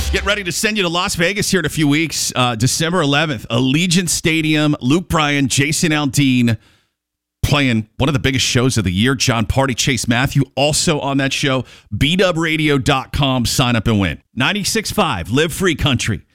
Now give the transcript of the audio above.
Get ready to send you to Las Vegas here in a few weeks. December 11th, Allegiant Stadium. Luke Bryan, Jason Aldean playing one of the biggest shows of the year. John Party, Chase Matthew also on that show. BWradio.com. Sign up and win. 96.5, Live Free Country.